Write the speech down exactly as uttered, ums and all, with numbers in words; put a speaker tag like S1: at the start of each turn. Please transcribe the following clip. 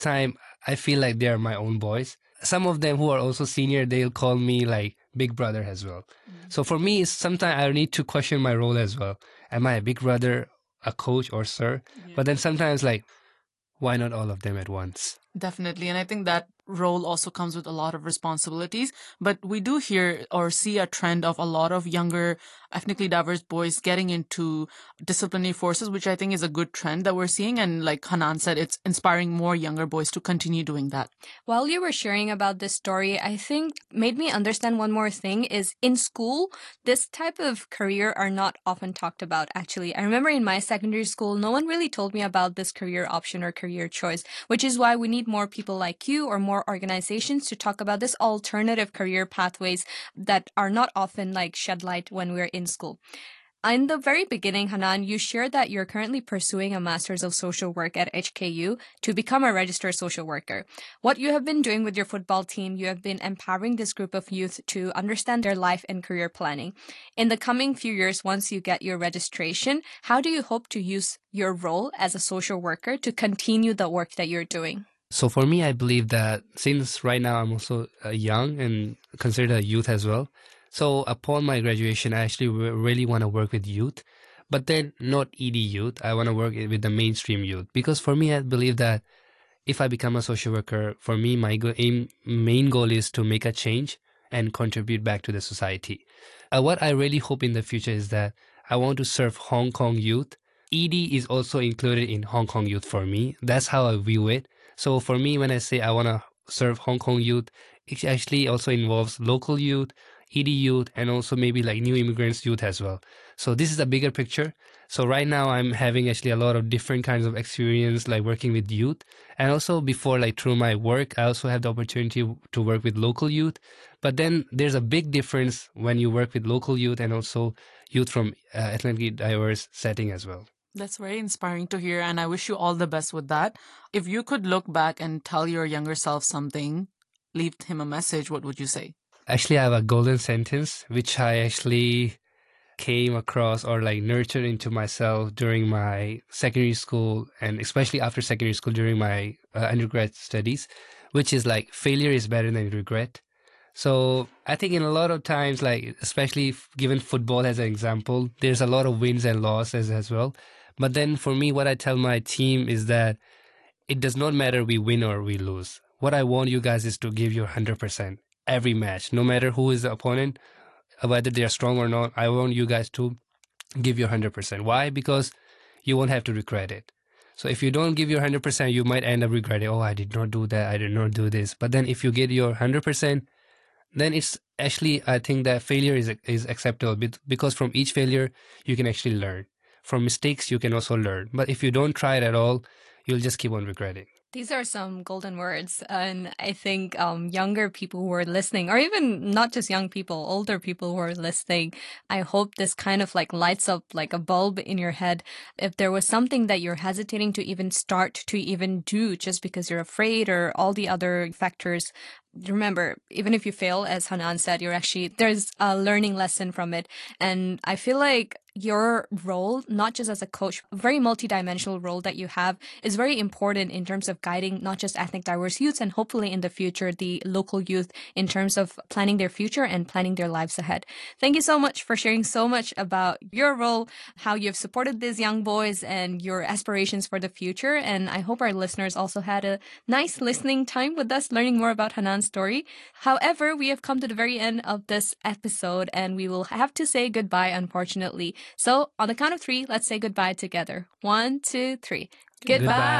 S1: time, I feel like they are my own boys. Some of them who are also senior, they'll call me like big brother as well. Mm. So for me, sometimes I need to question my role as well. Am I a big brother, a coach, or sir? Yeah. But then sometimes like, why not all of them at once?
S2: Definitely. And I think that role also comes with a lot of responsibilities. But we do hear or see a trend of a lot of younger ethnically diverse boys getting into disciplinary forces, which I think is a good trend that we're seeing. And like Hanan said, it's inspiring more younger boys to continue doing that.
S3: While you were sharing about this story, I think made me understand one more thing is in school, this type of career are not often talked about, actually. I remember in my secondary school, no one really told me about this career option or career choice, which is why we need more people like you or more organizations to talk about this alternative career pathways that are not often like shed light when we're in school. In the very beginning, Hanan, you shared that you're currently pursuing a Master's of Social Work at H K U to become a registered social worker. What you have been doing with your football team, you have been empowering this group of youth to understand their life and career planning. In the coming few years, once you get your registration, how do you hope to use your role as a social worker to continue the work that you're doing?
S1: So for me, I believe that since right now I'm also uh, young and considered a youth as well. So upon my graduation, I actually really want to work with youth, but then not E D youth. I want to work with the mainstream youth because for me, I believe that if I become a social worker, for me, my go- aim, main goal is to make a change and contribute back to the society. Uh, what I really hope in the future is that I want to serve Hong Kong youth. E D is also included in Hong Kong youth for me. That's how I view it. So for me, when I say I want to serve Hong Kong youth, it actually also involves local youth, E D youth, and also maybe like new immigrants youth as well. So this is a bigger picture. So right now I'm having actually a lot of different kinds of experience, like working with youth. And also before, like through my work, I also have the opportunity to work with local youth. But then there's a big difference when you work with local youth and also youth from uh, ethnically diverse setting as well.
S2: That's very inspiring to hear, and I wish you all the best with that. If you could look back and tell your younger self something, leave him a message, what would you say?
S1: Actually, I have a golden sentence, which I actually came across or like nurtured into myself during my secondary school and especially after secondary school during my uh, undergrad studies, which is like failure is better than regret. So I think in a lot of times, like especially if given football as an example, there's a lot of wins and losses as well. But then for me, what I tell my team is that it does not matter we win or we lose. What I want you guys is to give your one hundred percent every match, no matter who is the opponent, whether they are strong or not. I want you guys to give your one hundred percent. Why? Because you won't have to regret it. So if you don't give your one hundred percent, you might end up regretting, oh, I did not do that, I did not do this. But then if you get your one hundred percent, then it's actually, I think that failure is is acceptable because from each failure, you can actually learn. From mistakes, you can also learn. But if you don't try it at all, you'll just keep on regretting.
S3: These are some golden words. And I think um, younger people who are listening, or even not just young people, older people who are listening, I hope this kind of like lights up like a bulb in your head. If there was something that you're hesitating to even start to even do just because you're afraid or all the other factors, remember, even if you fail, as Hanan said, you're actually, there's a learning lesson from it. And I feel like your role, not just as a coach, very multidimensional role that you have is very important in terms of guiding not just ethnic diverse youths and hopefully in the future, the local youth in terms of planning their future and planning their lives ahead. Thank you so much for sharing so much about your role, how you've supported these young boys and your aspirations for the future. And I hope our listeners also had a nice listening time with us, learning more about Hanan's story. However, we have come to the very end of this episode and we will have to say goodbye, unfortunately. So on the count of three, let's say goodbye together. One, two, three. Goodbye. Goodbye.